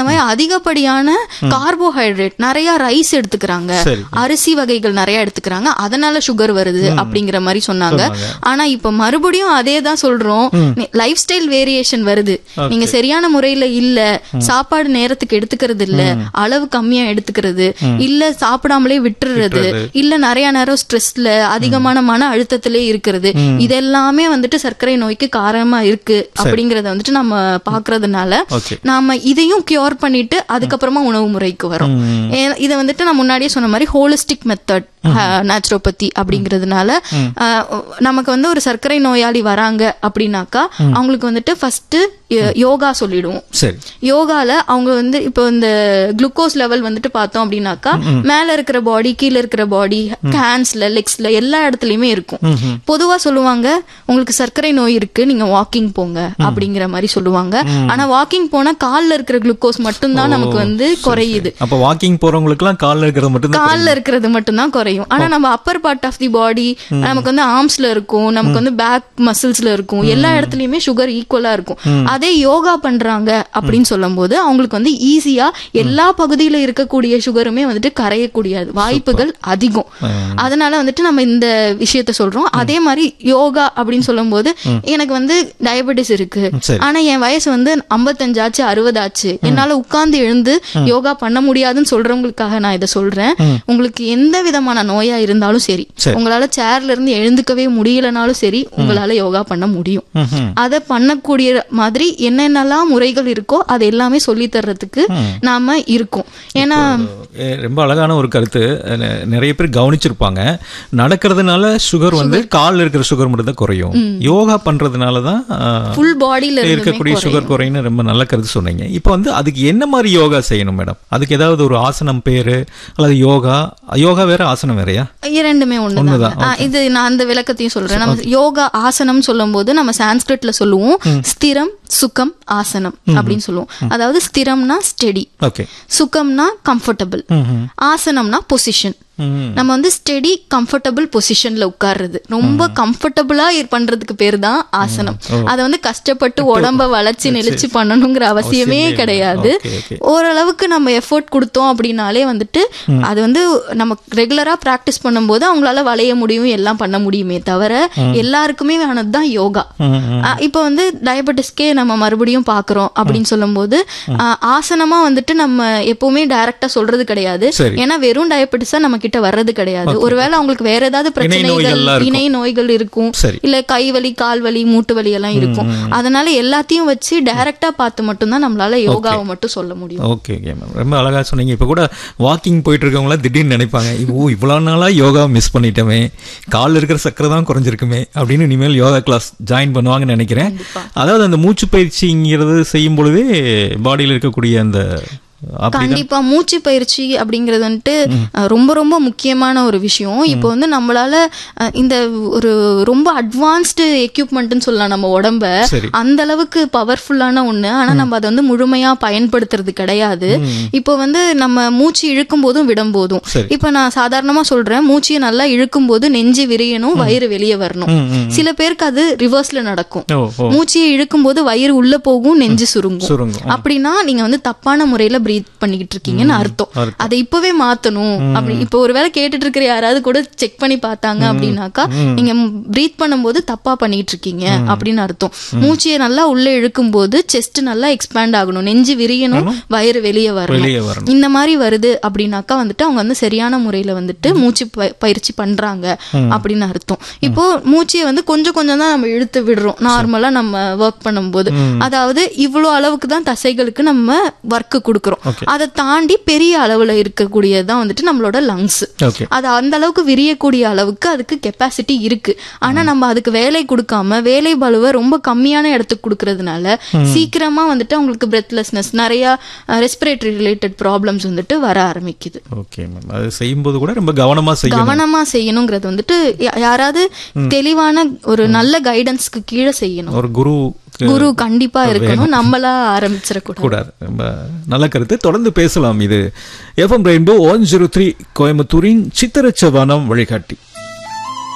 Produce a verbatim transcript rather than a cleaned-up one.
அந்த மாதிரி அதிகப்படியான கார்போஹைட்ரேட் நிறைய ரைஸ் எடுத்துக்கிறாங்க, அரிசி வகைகள் நிறைய எடுத்துக்கிறாங்க, அதனால சுகர் வருது அப்படிங்கிற மாதிரி சொன்னாங்க. ஆனா இப்ப மறுபடியும் அதே தான் சொல்றோம், லைஃப் ஸ்டைல் வேரியேஷன் வருது. நீங்க சரியான முறையில இல்ல, சாப்பாடு நேரத்துக்கு எடுத்துக்கிறது இல்ல, அளவு கம்மியா எடுத்துக்கிறது இல்ல, சாப்பிடாமலே விட்டுறது இல்ல, நிறைய நேரம் ஸ்ட்ரெஸ்ல அதிகமான மன அழுத்தத்திலே இருக்கிறது, இதெல்லாமே வந்துட்டு சர்க்கரை நோய்க்கு காரணமா இருக்கு அப்படிங்கறத வந்துட்டு நம்ம பாக்குறதுனால நாம இதையும் கியூர் பண்ணிட்டு அதுக்கப்புறமா உணவு முறைக்கு வரும். இதை வந்துட்டு நான் முன்னாடியே சொன்ன மாதிரி ஹோலிஸ்டிக் மெத்தட் நேச்சுரோபதி அப்படிங்கறதுனால நமக்கு வந்து ஒரு சர்க்கரை நோயாளி வராங்க அப்படின்னாக்கா அவங்களுக்கு வந்துட்டு ஃபர்ஸ்ட் யோகா சொல்லிடுவோம். யோகால அவங்க வந்து இப்போ இந்த குளுக்கோஸ் லெவல் வந்துட்டு பார்த்தோம் அப்படின்னாக்கா மேல இருக்கிற பாடி கீழே இருக்கிற பாடி ஹேண்ட்ஸ்ல லெக்ஸ்ல எல்லா இடத்துலயுமே இருக்கும். பொதுவா சொல்லுவாங்க உங்களுக்கு சர்க்கரை நோய் இருக்கு நீங்க வாக்கிங் போங்க அப்படிங்கிற மாதிரி சொல்லுவாங்க. ஆனா வாக்கிங் போனா கால்ல இருக்கிற குளுக்கோஸ் மட்டும் தான் நமக்கு வந்து குறையுது. அப்ப வாக்கிங் போறவங்களுக்கு எல்லாம் கால்ல இருக்கிறது மட்டும் கால்ல இருக்கிறது மட்டும் தான் குறையும். ஆனா நம்ம அப்பர் பார்ட் ஆஃப் தி பாடி நமக்கு வந்து ஆர்ம்ஸ்ல இருக்கும், நமக்கு வந்து பேக் மசில்ஸ்ல இருக்கும், எல்லா இடத்துலயுமே சுகர் ஈக்குவலா இருக்கும். அதே யோகா பண்றாங்க அப்படின்னு சொல்லும் போது அவங்களுக்கு வந்து ஈஸியா எல்லா பகுதியில இருக்கக்கூடிய சுகருமே வந்துட்டு கரையக்கூடிய வாய்ப்புகள் அதிகம். அதனால வந்துட்டு நம்ம இந்த விஷயத்த சொல்றோம். அதே மாதிரி யோகா அப்படின்னு சொல்லும் போது எனக்கு வந்து டயபெட்டிஸ் இருக்கு, ஆனா என் வயசு வந்து ஐம்பத்தஞ்சு ஆச்சு அறுபது ஆச்சு, என்னால உட்கார்ந்து எழுந்து யோகா பண்ண முடியாதுன்னு சொல்றவங்களுக்காக நான் இதை சொல்றேன். உங்களுக்கு எந்த விதமான நோயா இருந்தாலும் சரி, உங்களால சேர்ல இருந்து எழுந்துக்கவே முடியலனாலும் சரி, உங்களால யோகா பண்ண முடியும். அதை பண்ணக்கூடிய மாதிரி என்னென்னலாம் முறைகள் இருக்கோ அது எல்லாமே சொல்லி தர்றதுக்கு நாம இருக்கோம். ஏன்னா ரொம்ப அழகான ஒரு கருத்து, நிறைய பேர் கவனிச்சிருப்பாங்க. நடக்கிறதுனால சுகர் வந்து கால்ல இருக்கிற சுகர் மட்டும் தான் குறையும், யோகா பண்றதுனாலதான் ஃபுல் பாடியில இருக்கக்கூடிய சுகர் குறையும். ரொம்ப நல்ல கருத்து சொன்னீங்க. இப்ப வந்து அதுக்கு என்ன மாதிரி யோகா செய்யணும் மேடம்? அதுக்கு ஏதாவது ஒரு ஆசனம் பேரு அல்லது யோகா யோகா வேற ஆசனம் வேறையா? இரண்டுமே ஒண்ணுதான். இது நான் அந்த விளக்கத்தையும் சொல்றேன். நம்ம யோகா ஆசனம் சொல்லும் போது நம்ம சான்ஸ்கிரிட்ல சொல்லுவோம் ஸ்திரம் சுகம் ஆசனம் அப்படின்னு சொல்லுவோம். அதாவது ஸ்திரம்னா ஸ்டெடி, சுகம்னா கம்ஃபர்டபிள், ஆசனம்னா பொசிஷன். நம்ம வந்து ஸ்டெடி கம்ஃபர்டபிள் பொசிஷன்ல உட்கார்றது, ரொம்ப கம்ஃபர்டபுளா பண்றதுக்கு பேரு தான் ஆசனம். அதை வந்து கஷ்டப்பட்டு உடம்ப வளைச்சு நெளிச்சு பண்ணணுங்கிற அவசியமே கிடையாது. ஓரளவுக்கு நம்ம எஃபோர்ட் கொடுத்தோம் அப்படின்னாலே வந்துட்டு அது வந்து நம்ம ரெகுலரா பிராக்டிஸ் பண்ணும்போது அவங்களால வளைய முடியும், எல்லாம் பண்ண முடியுமே தவிர எல்லாருக்குமே ஆனதுதான் யோகா. இப்ப வந்து டயபெட்டிஸ்கே நம்ம மறுபடியும் பாக்குறோம் அப்படின்னு சொல்லும் போது ஆசனமா வந்துட்டு நம்ம எப்பவுமே டைரக்டா சொல்றது கிடையாது. ஏன்னா வெறும் டயபெட்டிஸா நம்ம கிட்ட வர்றது கிடையாது. ஒருவேளை அவங்களுக்கு வேற ஏதாவது பிரச்சனைகள் இணை நோய்கள் இருக்கும், இல்ல கை வலி கால் வலி மூட்டு வலி எல்லாம் இருக்கும். அதனால எல்லாத்தையும் வச்சு டைரக்டா பார்த்து மட்டும் தான் நம்மளால யோகாவை மட்டும் சொல்ல முடியும். ஓகே ரொம்ப அழகா சொன்னீங்க. இப்ப கூட வாக்கிங் போயிட்டு இருக்கவங்கள திடீர்னு நினைப்பாங்க, ஓ இவ்வளவு நாளா யோகா மிஸ் பண்ணிட்டோமே, காலில் இருக்கிற சக்கரை தான் குறைஞ்சிருக்குமே அப்படின்னு இனிமேல் யோகா கிளாஸ் ஜாயின் பண்ணுவாங்கன்னு நினைக்கிறேன். அதாவது அந்த மூச்சு பயிற்சிங்கிறது செய்யும் பொழுதே பாடியில் இருக்கக்கூடிய அந்த கண்டிப்பா மூச்சு பயிற்சி அப்படிங்கறது வந்துட்டு ரொம்ப ரொம்ப முக்கியமான ஒரு விஷயம். இப்போ வந்து நம்மளால இந்த ஒரு ரொம்ப அட்வான்ஸ்டு எக்யூப்மெண்ட்னு சொல்லலாம் நம்ம உடம்ப, அந்த அளவுக்கு பவர்ஃபுல்லான ஒண்ணு. ஆனா நம்ம அதை வந்து முழுமையா பயன்படுத்துறது கிடையாது. இப்போ வந்து நம்ம மூச்சு இழுக்கும் போதும் விடும் போதும், இப்ப நான் சாதாரணமா சொல்றேன், மூச்சியை நல்லா இழுக்கும் போது நெஞ்சு விரியணும், வயிறு வெளியே வரணும். சில பேருக்கு அது ரிவர்ஸ்ல நடக்கும். மூச்சியை இழுக்கும் போது வயிறு உள்ள போகும், நெஞ்சு சுருங்கும். அப்படின்னா நீங்க வந்து தப்பான முறையில பிரீத் பண்ணிக்கிட்டு இருக்கீங்கன்னு அர்த்தம். அதை இப்பவே மாத்தணும். அப்படி இப்போ ஒருவேளை கேட்டுட்டு இருக்கிற யாராவது கூட செக் பண்ணி பார்த்தாங்க அப்படின்னாக்கா நீங்க பிரீத் பண்ணும்போது தப்பா பண்ணிட்டு இருக்கீங்க அப்படின்னு அர்த்தம். மூச்சியை நல்லா உள்ள இழுக்கும் போது செஸ்ட் நல்லா எக்ஸ்பேண்ட் ஆகணும், நெஞ்சு விரியணும், வயிறு வெளியே வரணும். இந்த மாதிரி வருது அப்படின்னாக்கா வந்துட்டு அவங்க வந்து சரியான முறையில வந்துட்டு மூச்சு பயிற்சி பண்றாங்க அப்படின்னு அர்த்தம். இப்போ மூச்சியை வந்து கொஞ்சம் கொஞ்சம் தான் நம்ம இழுத்து விடுறோம் நார்மலா நம்ம ஒர்க் பண்ணும்போது. அதாவது இவ்வளவு அளவுக்கு தான் தசைகளுக்கு நம்ம ஒர்க் கொடுக்கறோம். அதை தாண்டி பெரிய அளவுல இருக்கக்கூடியதான் வந்துட்டு நம்மளோட லங்ஸ். அது அந்த அளவுக்கு விரியக்கூடிய அளவுக்கு அதுக்கு கெப்பாசிட்டி இருக்கு. ஆனா நம்ம அதுக்கு வேலை கொடுக்காம வேலை பலுவை ரொம்ப கம்மியான இடத்துக்கு கொடுக்கறதுனால சீக்கிரமா வந்துட்டு அவங்களுக்கு பிரெத்லெஸ்னஸ், நிறைய ரெஸ்பிரேட்டரி ரிலேட்டட் ப்ராப்ளம்ஸ் வந்துட்டு வர ஆரம்பிக்குது. ஓகே மேம், அது செய்யும்போது கூட ரொம்ப கவனமா செய்யணும். கவனமா செய்யணுங்கிறது வந்துட்டு யாராவது தெளிவான ஒரு நல்ல கைடன்ஸ்க்கு கீழே செய்யணும். ஒரு குரு குரு கண்டிப்பா இருக்கணும், நம்மளா ஆரம்பிச்சிடக்கூடாது. ரொம்ப நல்ல கருத்து. தொடர்ந்து பேசலாம். இது FM rainbow one zero three கோயம்புத்தூரின் சித்திரச்ச வானம் வழிகாட்டி.